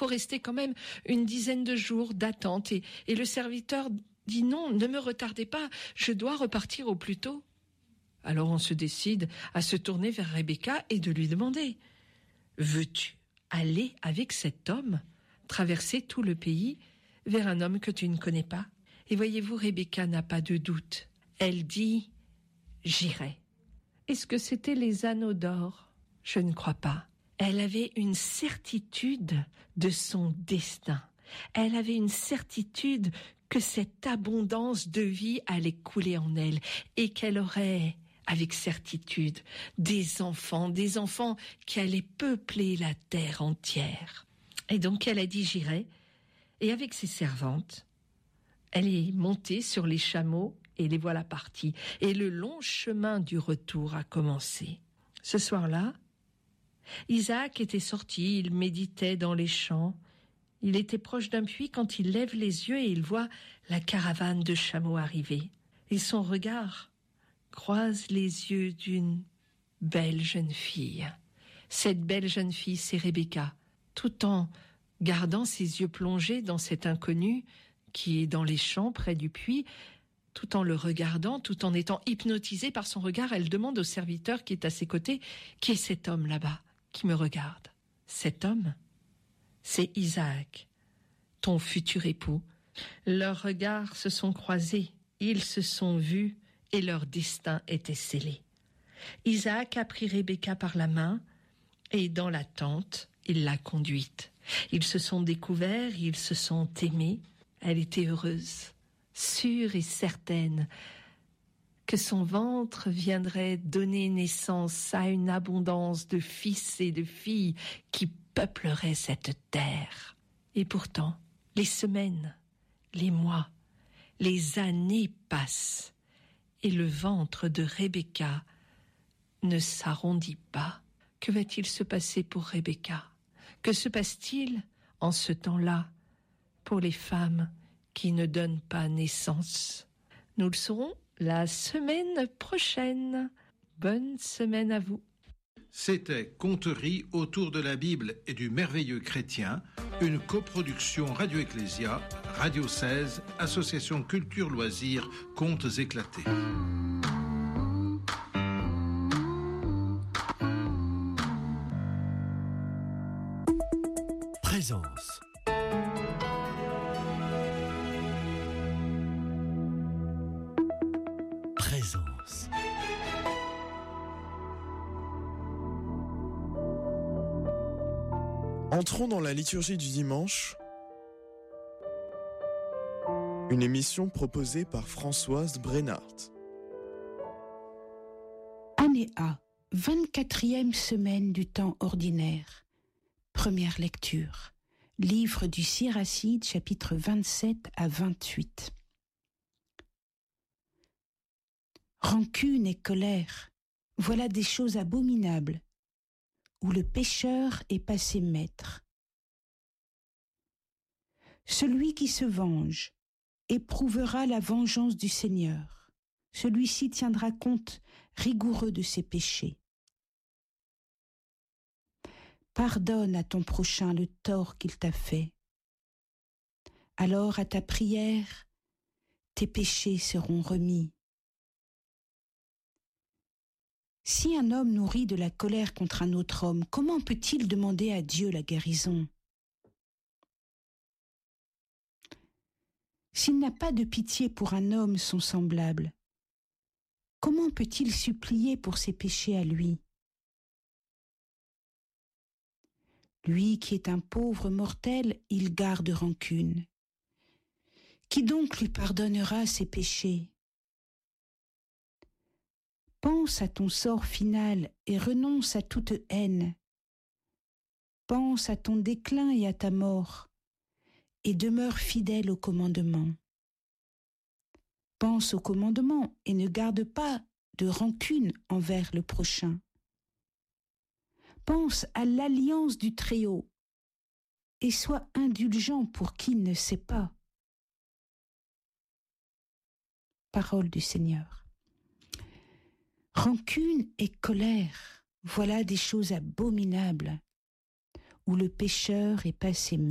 faut rester quand même une dizaine de jours d'attente. Et le serviteur dit non, ne me retardez pas, je dois repartir au plus tôt. Alors on se décide à se tourner vers Rebecca et de lui demander: veux-tu aller avec cet homme, traverser tout le pays vers un homme que tu ne connais pas? Et voyez-vous, Rebecca n'a pas de doute. Elle dit: j'irai. Est-ce que c'était les anneaux d'or? Je ne crois pas. Elle avait une certitude de son destin. Elle avait une certitude que cette abondance de vie allait couler en elle et qu'elle aurait, avec certitude, des enfants qui allaient peupler la terre entière. Et donc elle a dit: j'irai. Et avec ses servantes, elle est montée sur les chameaux et les voilà partis. Et le long chemin du retour a commencé. Ce soir-là, Isaac était sorti, il méditait dans les champs. Il était proche d'un puits quand il lève les yeux et il voit la caravane de chameaux arriver. Et son regard croise les yeux d'une belle jeune fille. Cette belle jeune fille, c'est Rebecca. Tout en gardant ses yeux plongés dans cet inconnu qui est dans les champs près du puits, tout en le regardant, tout en étant hypnotisée par son regard, elle demande au serviteur qui est à ses côtés: qui est cet homme là-bas qui me regarde? Cet homme, c'est Isaac, ton futur époux. Leurs regards se sont croisés, ils se sont vus et leur destin était scellé. Isaac a pris Rebecca par la main et dans la tente, il l'a conduite. Ils se sont découverts, ils se sont aimés. Elle était heureuse, sûre et certaine que son ventre viendrait donner naissance à une abondance de fils et de filles qui peuplerait cette terre. Et pourtant, les semaines, les mois, les années passent et le ventre de Rebecca ne s'arrondit pas. Que va-t-il se passer pour Rebecca? Que se passe-t-il en ce temps-là pour les femmes qui ne donnent pas naissance? Nous le saurons la semaine prochaine. Bonne semaine à vous. C'était Conteries autour de la Bible et du merveilleux chrétien, une coproduction Radio Ecclésia, Radio 16, Association Culture Loisirs, Contes éclatés. Présence. Présence. Entrons dans la liturgie du dimanche, une émission proposée par Françoise Brennart. Année A, 24e semaine du temps ordinaire. Première lecture. Livre du Siracide, chapitres 27 à 28. Rancune et colère, voilà des choses abominables, où le pécheur est passé maître. Celui qui se venge éprouvera la vengeance du Seigneur. Celui-ci tiendra compte rigoureux de ses péchés. Pardonne à ton prochain le tort qu'il t'a fait. Alors à ta prière, tes péchés seront remis. Si un homme nourrit de la colère contre un autre homme, comment peut-il demander à Dieu la guérison? S'il n'a pas de pitié pour un homme son semblable, comment peut-il supplier pour ses péchés à lui? Lui qui est un pauvre mortel, il garde rancune. Qui donc lui pardonnera ses péchés? Pense à ton sort final et renonce à toute haine. Pense à ton déclin et à ta mort, et demeure fidèle au commandement. Pense au commandement et ne garde pas de rancune envers le prochain. Pense à l'alliance du Très-Haut et sois indulgent pour qui ne sait pas. Parole du Seigneur. Rancune et colère, voilà des choses abominables, où le pécheur est passé